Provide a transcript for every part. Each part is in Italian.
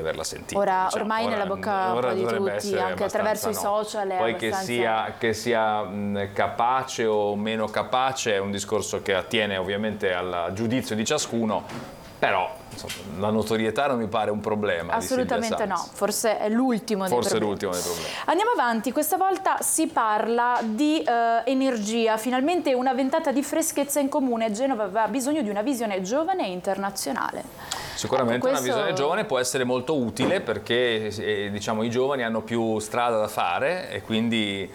averla sentita. Ora, ormai nella bocca un po' di tutti, anche attraverso i social. Poi che sia capace o meno capace è un discorso che attiene ovviamente al giudizio di ciascuno, però insomma, la notorietà non mi pare un problema. Assolutamente no, forse è l'ultimo dei problemi. Forse è l'ultimo dei problemi. Andiamo avanti, questa volta si parla di energia, finalmente una ventata di freschezza in comune. Genova aveva bisogno di una visione giovane e internazionale. Sicuramente una visione giovane può essere molto utile perché diciamo, i giovani hanno più strada da fare e quindi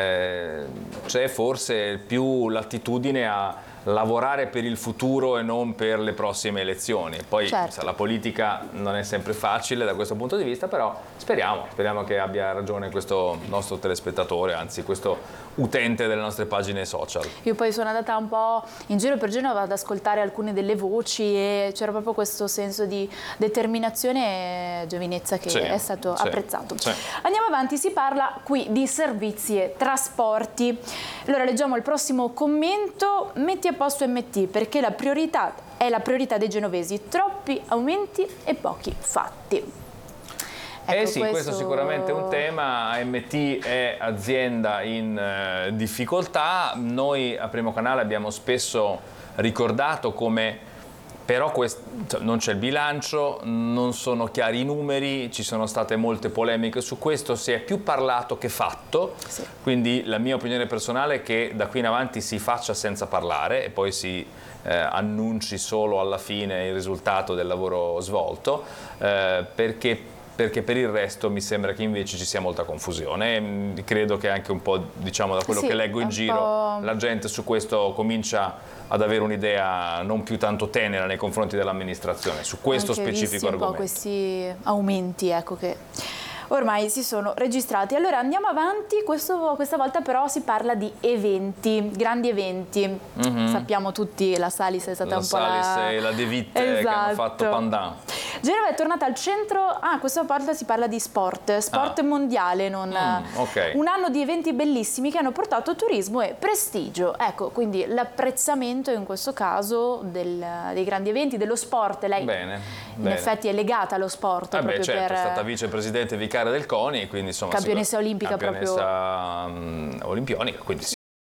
c'è forse più l'attitudine a lavorare per il futuro e non per le prossime elezioni. Poi la politica non è sempre facile da questo punto di vista, però speriamo che abbia ragione questo nostro telespettatore, anzi questo utente delle nostre pagine social. Io poi sono andata un po' in giro per Genova ad ascoltare alcune delle voci e c'era proprio questo senso di determinazione e giovinezza che è stato apprezzato. Andiamo avanti, si parla qui di servizi e trasporti. Allora leggiamo il prossimo commento. Metti a posto MT perché la priorità è la priorità dei genovesi, troppi aumenti e pochi fatti. Ecco, sì, questo sicuramente è un tema. MT è azienda in difficoltà. Noi a Primo Canale abbiamo spesso ricordato come però non c'è il bilancio, non sono chiari i numeri, ci sono state molte polemiche su questo, si è più parlato che fatto, quindi la mia opinione personale è che da qui in avanti si faccia senza parlare e poi si annunci solo alla fine il risultato del lavoro svolto, perché per il resto mi sembra che invece ci sia molta confusione. Credo che anche un po', diciamo, da quello che leggo in giro, la gente su questo comincia ad avere un'idea non più tanto tenera nei confronti dell'amministrazione, su questo specifico argomento. Un po' questi aumenti, ecco, che ormai si sono registrati. Allora andiamo avanti, questa volta però si parla di eventi, grandi eventi. Sappiamo tutti, la Salis è stata un po' la Salis e la De Witt che hanno fatto pandan. Genova è tornata al centro, questa volta si parla di sport mondiale, un anno di eventi bellissimi che hanno portato turismo e prestigio. Ecco, quindi l'apprezzamento in questo caso dei grandi eventi, dello sport. Lei in effetti è legata allo sport. È stata vicepresidente vicaria del CONI, quindi insomma campionessa olimpica olimpionica, quindi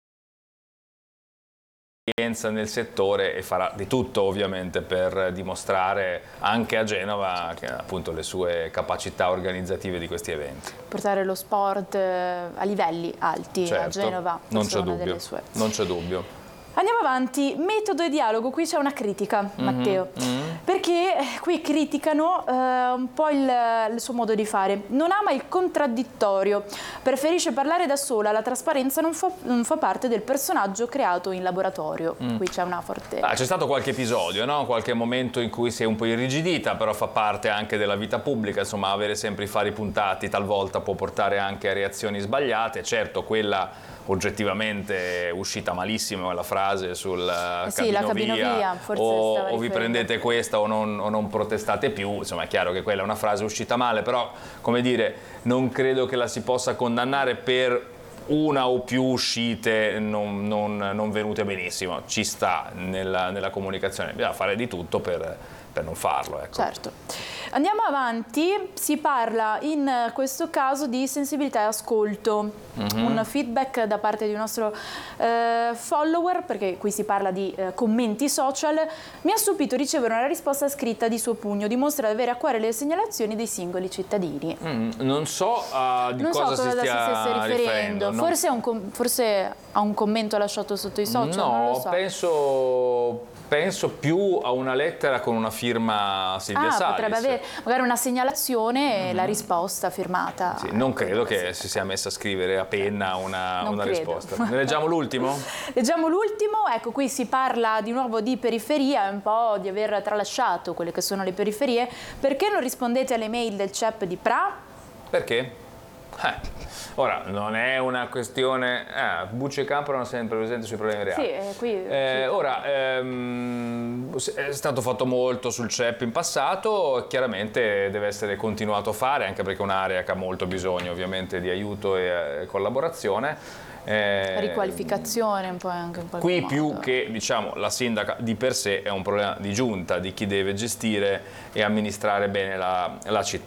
nel settore e farà di tutto ovviamente per dimostrare anche a Genova che, appunto, le sue capacità organizzative di questi eventi. Portare lo sport a livelli alti a Genova, non c'è dubbio. Andiamo avanti, metodo e dialogo, qui c'è una critica, Matteo, perché qui criticano un po' il suo modo di fare. Non ama il contraddittorio, preferisce parlare da sola, la trasparenza non fa parte del personaggio creato in laboratorio. Qui c'è una forte... C'è stato qualche episodio, no? Qualche momento in cui si è un po' irrigidita, però fa parte anche della vita pubblica, insomma avere sempre i fari puntati talvolta può portare anche a reazioni sbagliate. Certo, quella oggettivamente uscita malissimo la frase sul cabinovia, o vi prendete questa o non protestate più, insomma è chiaro che quella è una frase uscita male, però come dire, non credo che la si possa condannare per una o più uscite non venute benissimo. Ci sta nella comunicazione, bisogna fare di tutto per non farlo, ecco. Certo. Andiamo avanti, si parla in questo caso di sensibilità e ascolto, un feedback da parte di un nostro follower, perché qui si parla di commenti social. Mi ha stupito ricevere una risposta scritta di suo pugno, dimostra di avere a cuore le segnalazioni dei singoli cittadini. Non so di cosa si stia riferendo. Forse ha un commento lasciato sotto i social? No, non lo so. Penso più a una lettera con una firma Silvia Salis. Potrebbe avere magari una segnalazione e la risposta firmata. Sì, non credo che si sia messa a scrivere a penna una risposta. Ne leggiamo l'ultimo? Leggiamo l'ultimo, ecco, qui si parla di nuovo di periferia, un po' di aver tralasciato quelle che sono le periferie. Perché non rispondete alle mail del CEP di Pra? Perché? Ora, non è una questione... Bucci e Campo erano sempre presenti sui problemi reali. Ora, è stato fatto molto sul CEP in passato, chiaramente deve essere continuato a fare, anche perché è un'area che ha molto bisogno ovviamente di aiuto e collaborazione. Riqualificazione un po' anche in qualche modo. Più che, diciamo, la sindaca di per sé è un problema di giunta, di chi deve gestire e amministrare bene la città.